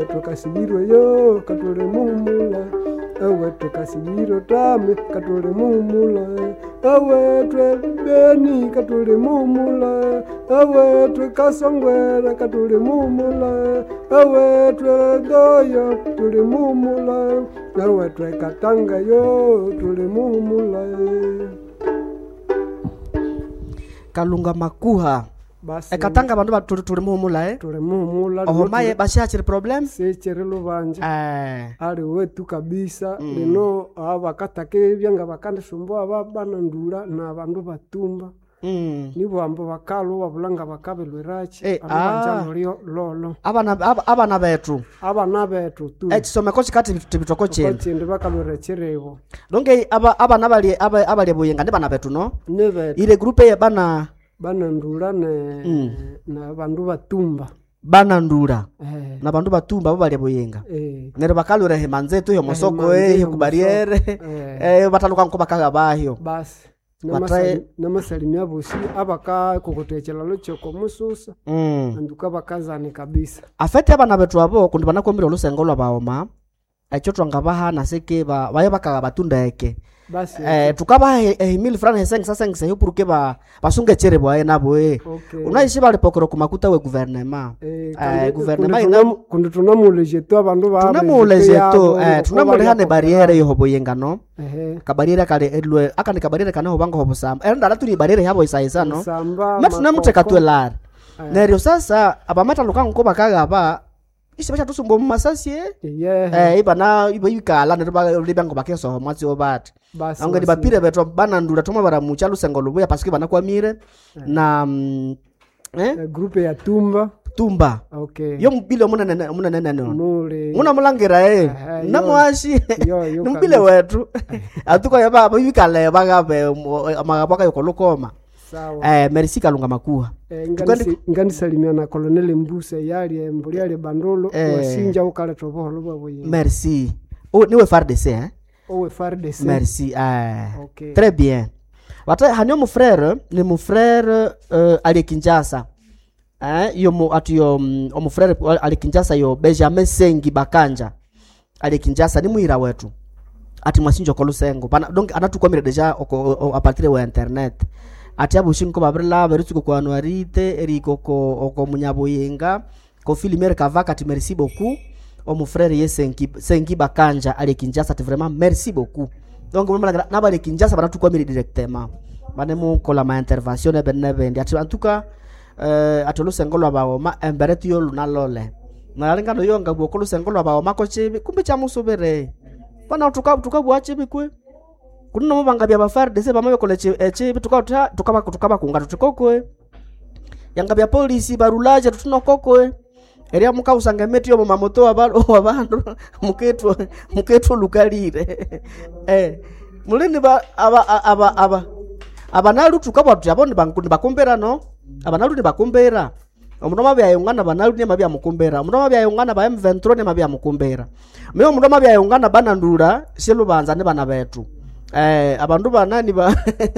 tukasibiro yo katule mumula ewe tukasibiro tame katule mumula ewe twe beni katule mumula ewe twe kasongwera katule mumula ewe twe doyo tule mumula ewe twe katanga yo tule mumula. Kalunga Makuha Basi katanga bandu tuli muhumula tule mumula ohomaye bashachiri problem sechere lubanja ali wetu kabisa lino abakatake byanga bakande sumbwa abana ndura na bandu batumba nibo ambo bakalo babulanga bakabelwerachi abanjalo lolo abana betu tu kisomeko kikati bitoko chene ndi bakalwerecherebo donke abana abali buyenga ndi bana betu no nebetu ile groupe ya bana ndura na bandu batumba bana ndura na bandu batumba bali buyenga nero bakalure hemanzetu yo mosoko ku barriere bataluka nko bakaga bahyo basi namasalimia bosi abaka kokotechela lochoko mususa anduka bakazane kabisa afete abana betu abo kundi banakomira olusengo lwa baoma echo twanga na seke baye bakaga batunda yake basi tukaba emil fran heseng sasa ngise yupuruke basunge chere bwaye nabo unaishi bali pokoro kumakuta we gouvernement gouvernement kundi tunamuleje tu abandu ba tunamulehane barriere yo hoboyenga no ka barriere kale elwe akani ka barriere kana hobanga hobosamba enda turi barriere yabo isaisa no matuna muteka tuelar neryo sasa abamata lukango ko bakaga ba isibasha tusumbo masasi ibana ibikala nero libango bakeso mwatsi obati angani bapire betwa bana ndura toma bara muchalu sengo lubuya paske bana kwamire na groupe ya tumba okay yo mbile muna no muna mulangira namwashi numbile wetu atuko yaba ibikala bagabe amagabaka yokolokoma sawa merci Kalunga Makuha ngani salimia na Colonel Mbuse yali mbuli bandolo wasinja ukale toboholo bwaboye merci niwe FARDC owe FARDC merci okay. Très bien wata hanyo mon frère ali Kinshasa yo mon frère ali Kinshasa yo Benjamin Sengi Bakanja ali Kinshasa ni muira wetu ati mwasinjo kolusengo donc anatukomira deja a partir de internet ati abushinko babrila berutsiko kwa anuarite eriko ko munyaboyenga ko filmer kavaka ati merci beaucoup mon frère Sengi Bakanja ali Kinshasa ati vraiment merci beaucoup donc mama na bale Kinshasa banatukomira directement banemu kola ma intervention e benebendi ati en tout cas atolo sengolo baoma emberetu yo lunalole na lengano yo ngabo kolo sengolo baoma ko chibi kumbe cha musubere bana tukabwa chibi kwe kunno mubanga bya bafarde se bamabe kole chibi tukaba kunga tutikokwe yanga bya polisi barulaje tutunokokwe eria muka usanga meti yo mamoto abantu muketu lukalire mulini ba abanalu tukabwa tuyabone bakumbera no abanalu ni bakumbera omunoma byayungana banalu ni mabya mukumbera omunoma byayungana ba M23 ni mabya mukumbera meyo omunoma byayungana banandura shelubanza ne bana betu abandu banani ba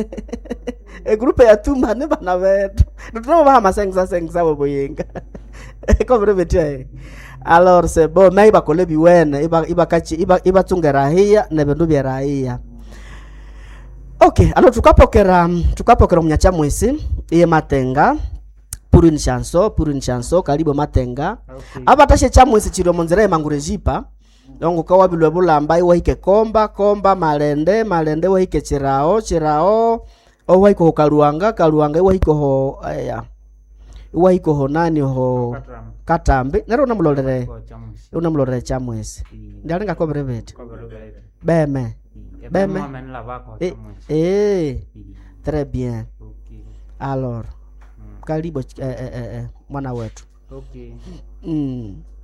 groupe ya tumba ne bana betu tuno ba masengza boyenga ko brevetia alors c'est bon mais iba kolebi wene iba tungera hiya ne bendu bya raia. Ok, alors tukapokera munyacha mwesi iye Matenga pour une chanson karibu Matenga okay. Abatashe cha mwesi chiro monzera mangurejipa donc kwa bilwe bulamba iwa hike komba malende iwa hike chirao o hiko hokaruanga iwa hiko ho iwa hiko ho nani ho katambi nero unamlolere cha mwesi ndalenga ko brevet beme très bien okay. Alors karibu mwana wetu okay.